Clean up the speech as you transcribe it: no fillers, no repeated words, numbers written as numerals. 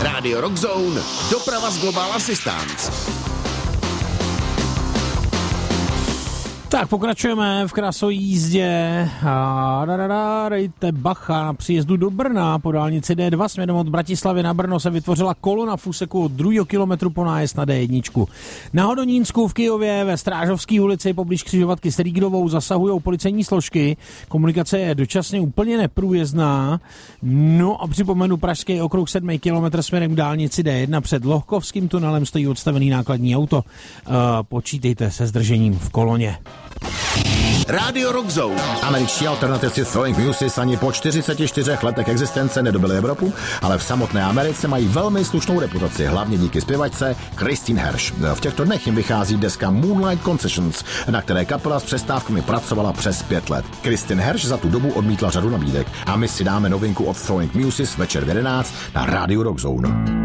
Radio Rock Zone, doprava z Global Assistance. Tak pokračujeme v krasojízdě a dejte bacha na příjezdu do Brna po dálnici D2 směrem od Bratislavy na Brno se vytvořila kolona v úseku od 2. kilometru po nájezd na D1. Na Hodonínsku v Kyjově ve Strážovské ulici poblíž křižovatky s Rýgrovou zasahují policejní složky. Komunikace je dočasně úplně neprůjezdná. No a připomenu pražský okruh 7. kilometr směrem k dálnici D1 před Lohkovským tunelem stojí odstavený nákladní auto. Počítejte se zdržením v koloně. Radio Rock Zone. Američtí alternativci Throwing Muses ani po 44 letech existence nedobili Evropu, ale v samotné Americe mají velmi slušnou reputaci, hlavně díky zpěvačce Christine Hersh. V těchto dnech jim vychází deska Moonlight Concessions, na které kapela s přestávkami pracovala přes 5 let. Christine Hersh za tu dobu odmítla řadu nabídek a my si dáme novinku od Throwing Muses večer v 11 na Radio Rock Zone.